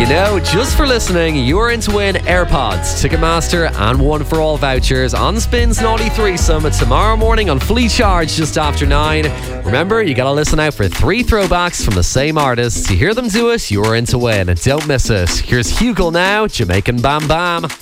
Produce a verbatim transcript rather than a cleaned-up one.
You know, just for listening, you're in to win AirPods, Ticketmaster and One for All vouchers on Spin's Naughty Threesome tomorrow morning on Fully Charged just after nine. Remember, you gotta listen out for three throwbacks from the same artists. You hear them do it, you're in to win. Don't miss it. Here's Hugel now, Jamaican Bam Bam.